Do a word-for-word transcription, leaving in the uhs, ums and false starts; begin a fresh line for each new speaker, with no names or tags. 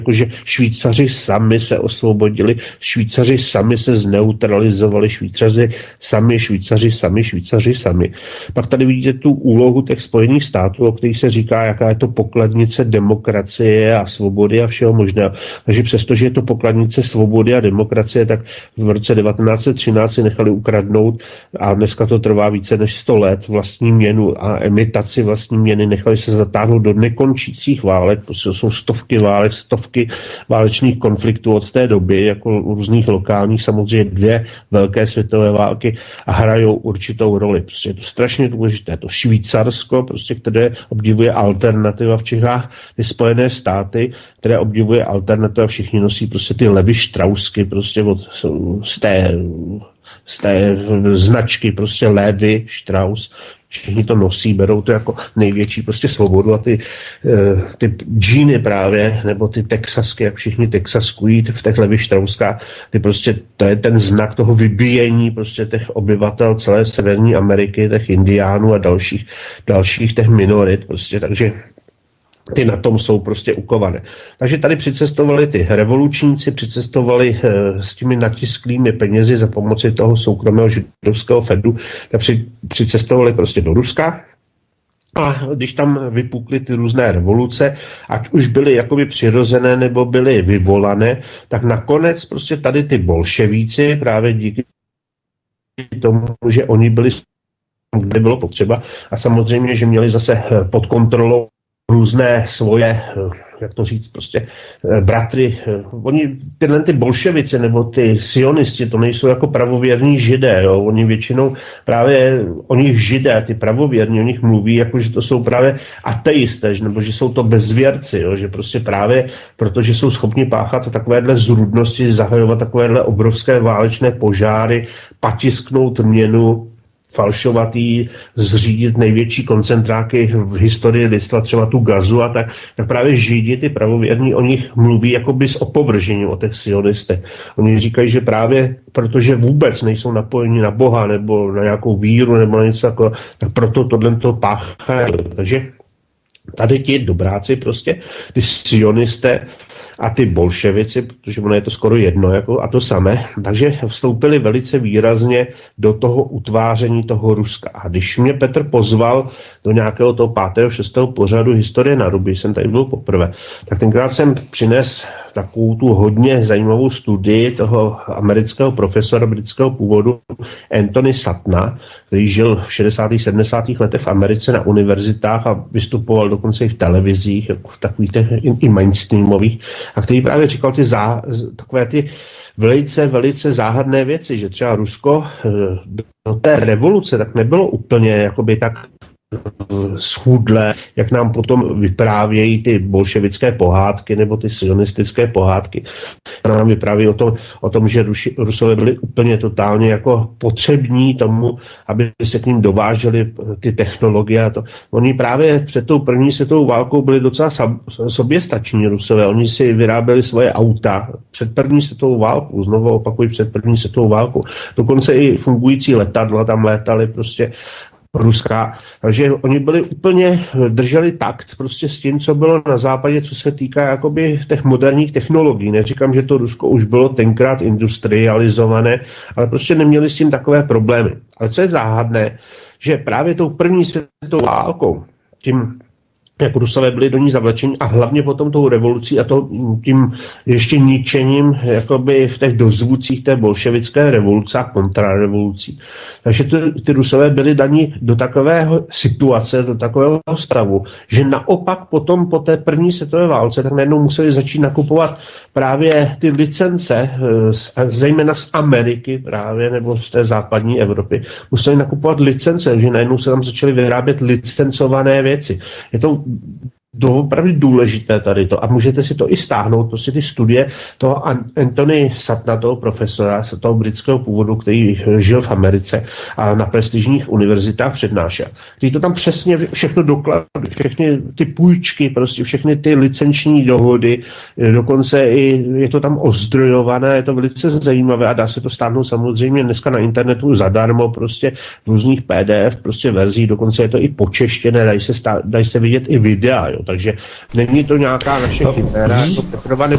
že Švýcaři sami se osvobodili, Švýcaři sami se zneutralizovali, Švýcaři sami, Švýcaři sami, Švýcaři sami. Pak tady vidíte tu úlohu těch Spojených států, o kterých se říká, jaká je to pokladnice demokracie a svobody a všeho možného. Takže přestože je to pokladnice svobody a demokracie, tak v roce devatenáct set třináct si nechali ukradnout a dneska to trvá více než sto let vlastní měnu a imitaci vlastní měny, nechali se zatáhnout do nekončících válek, prostě jsou stovky válek, stovky válečných konfliktů od té doby, jako různých lokálních, samozřejmě dvě velké světové války a hrajou určitou roli. Prostě je to strašně důležité. To Švýcarsko, prostě, které obdivuje alternativa v Čechách, ty Spojené státy, které obdivuje alternativa, všichni nosí prostě ty Levi Straussky, prostě od, z té z té značky prostě Levi Strauss, všichni to nosí, berou to jako největší prostě svobodu a ty, ty džíny právě, nebo ty texasky, jak všichni texaskují v těch Levi Strausskách, ty prostě, to je ten znak toho vybíjení prostě těch obyvatel celé Severní Ameriky, těch indiánů a dalších, dalších těch minorit prostě, takže ty na tom jsou prostě ukované. Takže tady přicestovali ty revolučníci, přicestovali e, s těmi natisklými penězi za pomoci toho soukromého židovského Fedu, tak při, přicestovali prostě do Ruska. A když tam vypukly ty různé revoluce, ať už byly jakoby přirozené nebo byly vyvolané, tak nakonec prostě tady ty bolševíci právě díky tomu, že oni byli, kde bylo potřeba a samozřejmě, že měli zase pod kontrolou různé svoje, jak to říct, prostě bratry. Oni, tyhle ty bolševici nebo ty sionisti, to nejsou jako pravověrní židé, jo? Oni většinou právě o nich židé, ty pravověrní, o nich mluví, jako že to jsou právě ateisté, nebo že jsou to bezvěrci, jo? Že prostě právě, protože jsou schopni páchat takovéhle zrůdnosti, zahajovat takovéhle obrovské válečné požáry, patisknout měnu, falšovatý, zřídit největší koncentráky v historii lidstva, třeba tu Gazu a tak, tak právě Židi, ty pravověrní, o nich mluví jakoby s opovržením o těch sionistech. Oni říkají, že právě protože vůbec nejsou napojeni na Boha nebo na nějakou víru nebo na něco takového, tak proto tohle to páchají. Takže tady ti dobráci prostě, ty sionisté a ty bolševici, protože ono je to skoro jedno jako, a to samé, takže vstoupili velice výrazně do toho utváření toho Ruska. A když mě Petr pozval do nějakého toho pátého, šestého pořadu Historie na ruby, jsem tady byl poprvé, tak tenkrát jsem přines takovou tu hodně zajímavou studii toho amerického profesora britského původu Anthony Suttona, který žil v šedesátých sedmdesátých letech v Americe na univerzitách a vystupoval dokonce i v televizích, jako v takových těch i mainstreamových, a který právě říkal ty zá, takové ty velice, velice záhadné věci, že třeba Rusko do té revoluce tak nebylo úplně jakoby tak schudlé, jak nám potom vyprávějí ty bolševické pohádky nebo ty sionistické pohádky. Nám vypráví o tom, o tom, že Ruši, Rusové byli úplně totálně jako potřební tomu, aby se k ním dovážely ty technologie a to. Oni právě před tou první světovou válkou byli docela soběstační Rusové. Oni si vyráběli svoje auta před první světovou válkou, znovu opakuji, před první světovou válkou. Dokonce i fungující letadla tam létaly prostě ruská, takže oni byli úplně, drželi takt prostě s tím, co bylo na západě, co se týká jakoby těch moderních technologií. Neříkám, že to Rusko už bylo tenkrát industrializované, ale prostě neměli s tím takové problémy. Ale co je záhadné, že právě tou první světovou válkou, tím jak Rusové byli do ní zavlečeni a hlavně potom tou revolucí a to, tím ještě ničením jakoby v těch dozvucích té bolševické revoluce a kontrarevolucí. Takže ty, ty Rusové byli daní do takového situace, do takového stavu, že naopak potom po té první světové válce tak najednou museli začít nakupovat právě ty licence, zejména z Ameriky právě, nebo z té západní Evropy, museli nakupovat licence, že najednou se tam začaly vyrábět licencované věci. Je to doopravdy důležité tady to a můžete si to i stáhnout, prostě ty studie toho Anthony Suttona, toho profesora, toho britského původu, který žil v Americe a na prestižních univerzitách přednášel. Který to tam přesně všechno dokladuje, všechny ty půjčky, prostě všechny ty licenční dohody, dokonce i je to tam ozdrojované, je to velice zajímavé a dá se to stáhnout samozřejmě dneska na internetu zadarmo, prostě v různých P D F, prostě verzí, dokonce je to i počeštěné, dají se, stá, dají se vidět i videa, jo. Takže není to nějaká naše chytéra, jako Petrova,